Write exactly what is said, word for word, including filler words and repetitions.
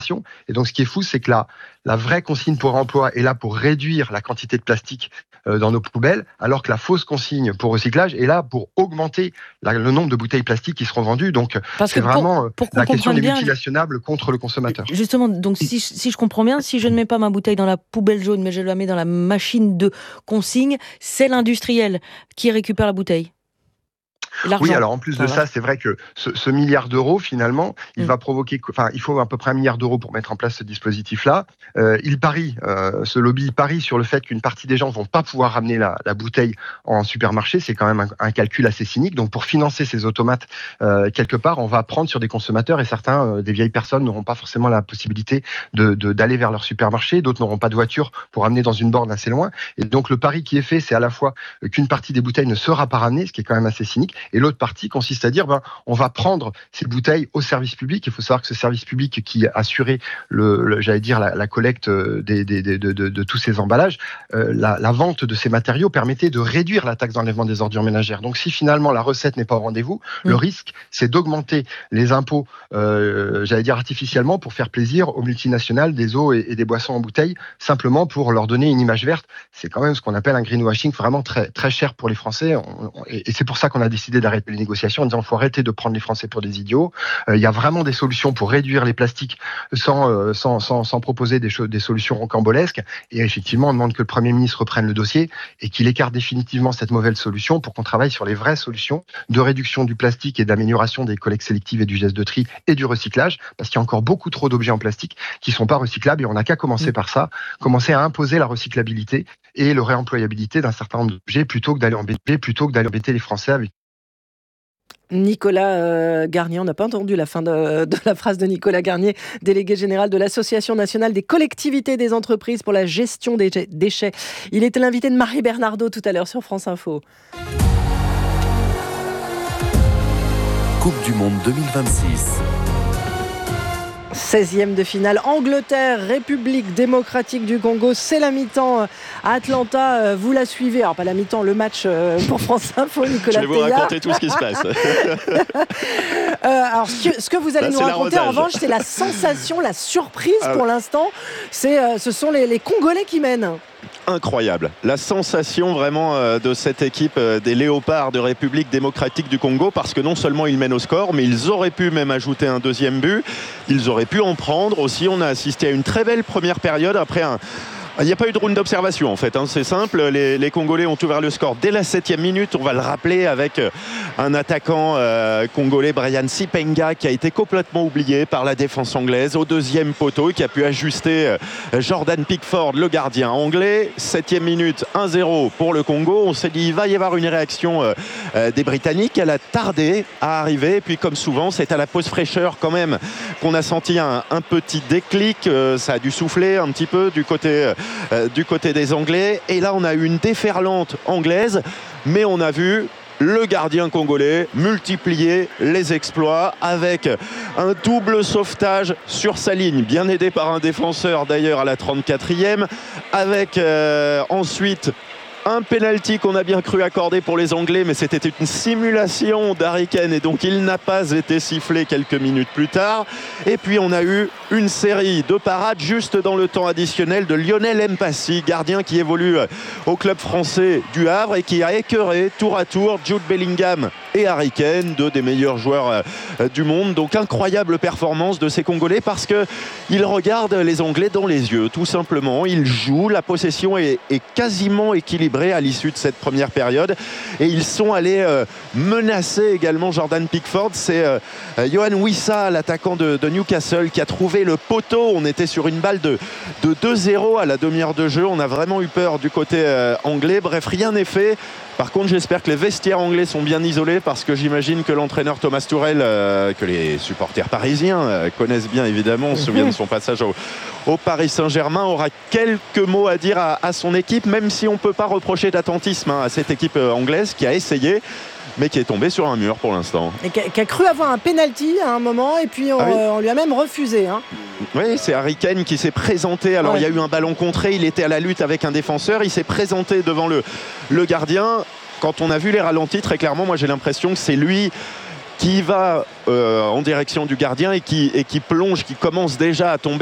Et donc, ce qui est fou, c'est que la, la vraie consigne pour réemploi est là pour réduire la quantité de plastique euh, dans nos poubelles, alors que la fausse consigne pour recyclage est là pour augmenter la, le nombre de bouteilles plastiques qui seront vendues. Donc, Parce c'est que vraiment pour, pour la question des bien, multinationales contre le consommateur. Justement, donc si, si je comprends bien, si je ne mets pas ma bouteille dans la poubelle jaune, mais je la mets dans la machine de consigne, c'est l'industriel qui récupère la bouteille. Oui, alors en plus de ça, c'est vrai que ce, ce milliard d'euros, finalement, il mmh. va provoquer, enfin, il faut à peu près un milliard d'euros pour mettre en place ce dispositif-là. Euh, il parie, euh, ce lobby parie sur le fait qu'une partie des gens vont pas pouvoir ramener la, la bouteille en supermarché. C'est quand même un, un calcul assez cynique. Donc, pour financer ces automates, euh, quelque part, on va prendre sur des consommateurs et certains, euh, des vieilles personnes, n'auront pas forcément la possibilité de, de, d'aller vers leur supermarché. D'autres n'auront pas de voiture pour amener dans une borne assez loin. Et donc, le pari qui est fait, c'est à la fois qu'une partie des bouteilles ne sera pas ramenée, ce qui est quand même assez cynique. Et l'autre partie consiste à dire, ben, on va prendre ces bouteilles au service public. Il faut savoir que ce service public qui assurait, le, le, j'allais dire, la, la collecte des, des, des, de, de, de tous ces emballages, euh, la, la vente de ces matériaux permettait de réduire la taxe d'enlèvement des ordures ménagères. Donc, si finalement la recette n'est pas au rendez-vous, mmh. le risque, c'est d'augmenter les impôts, euh, j'allais dire artificiellement, pour faire plaisir aux multinationales des eaux et, et des boissons en bouteille, simplement pour leur donner une image verte. C'est quand même ce qu'on appelle un greenwashing vraiment très, très cher pour les Français. On, on, et, et c'est pour ça qu'on a décidé d'arrêter les négociations en disant qu'il faut arrêter de prendre les Français pour des idiots. Il euh, y a vraiment des solutions pour réduire les plastiques sans, euh, sans, sans, sans proposer des, cho- des solutions rocambolesques. Et effectivement, on demande que le Premier ministre reprenne le dossier et qu'il écarte définitivement cette mauvaise solution pour qu'on travaille sur les vraies solutions de réduction du plastique et d'amélioration des collectes sélectives et du geste de tri et du recyclage, parce qu'il y a encore beaucoup trop d'objets en plastique qui ne sont pas recyclables et on n'a qu'à commencer mmh. par ça, commencer à imposer la recyclabilité et le réemployabilité d'un certain nombre d'objets plutôt que d'aller embêter, plutôt que d'aller embêter les Français avec Nicolas euh, Garnier, on n'a pas entendu la fin de, de la phrase de Nicolas Garnier, délégué général de l'Association nationale des collectivités des entreprises pour la gestion des déchets. Il était l'invité de Marie Bernardo tout à l'heure sur France Info. Coupe du Monde deux mille vingt-six. seizième de finale, Angleterre, République démocratique du Congo, c'est la mi-temps à Atlanta, vous la suivez, alors pas la mi-temps, le match pour France Info, Nicolas Je vais vous Teilhard. raconter tout ce qui se passe. euh, alors ce que, ce que vous allez Là, nous raconter en revanche, c'est la sensation, la surprise ah, pour ouais. l'instant, c'est, euh, ce sont les, les Congolais qui mènent. Incroyable. La sensation vraiment euh, de cette équipe euh, des Léopards de République démocratique du Congo, parce que non seulement ils mènent au score, mais ils auraient pu même ajouter un deuxième but. Ils auraient pu en prendre aussi. On a assisté à une très belle première période après un... Il n'y a pas eu de round d'observation en fait, hein. C'est simple, les, les Congolais ont ouvert le score dès la septième minute, on va le rappeler, avec un attaquant euh, congolais, Brian Sipenga, qui a été complètement oublié par la défense anglaise au deuxième poteau, qui a pu ajuster euh, Jordan Pickford, le gardien anglais. Septième minute, un zéro pour le Congo. On s'est dit il va y avoir une réaction euh, euh, des Britanniques, elle a tardé à arriver, et puis comme souvent c'est à la pause fraîcheur quand même qu'on a senti un, un petit déclic, euh, ça a dû souffler un petit peu du côté... Euh, Euh, du côté des Anglais, et là on a eu une déferlante anglaise, mais on a vu le gardien congolais multiplier les exploits avec un double sauvetage sur sa ligne, bien aidé par un défenseur d'ailleurs à la trente-quatrième, avec euh, ensuite un pénalty qu'on a bien cru accorder pour les Anglais, mais c'était une simulation d'Harry Kane et donc il n'a pas été sifflé quelques minutes plus tard. Et puis on a eu une série de parades juste dans le temps additionnel de Lionel Mpassi, gardien qui évolue au club français du Havre et qui a écœuré tour à tour Jude Bellingham et Harry Kane, deux des meilleurs joueurs du monde. Donc incroyable performance de ces Congolais, parce qu'ils regardent les Anglais dans les yeux, tout simplement. Ils jouent, la possession est, est quasiment équilibrée à l'issue de cette première période, et ils sont allés euh, menacer également Jordan Pickford. C'est euh, Yohan Wissa, l'attaquant de, de Newcastle, qui a trouvé le poteau. On était sur une balle de, de deux zéro à la demi-heure de jeu. On a vraiment eu peur du côté euh, anglais. Bref, rien n'est fait. Par contre, j'espère que les vestiaires anglais sont bien isolés, parce que j'imagine que l'entraîneur Thomas Tuchel, euh, que les supporters parisiens euh, connaissent bien évidemment, on se souvient de son passage au, au Paris Saint-Germain, aura quelques mots à dire à, à son équipe, même si on ne peut pas reprocher d'attentisme hein, à cette équipe euh, anglaise qui a essayé, mais qui est tombée sur un mur pour l'instant. Et qui a, qui a cru avoir un penalty à un moment, et puis on, ah oui. euh, on lui a même refusé. Hein. Oui, c'est Harry Kane qui s'est présenté. Alors, ouais. il y a eu un ballon contré, il était à la lutte avec un défenseur, il s'est présenté devant le, le gardien. Quand on a vu les ralentis, très clairement, moi j'ai l'impression que c'est lui qui va euh, en direction du gardien et qui, et qui plonge, qui commence déjà à tomber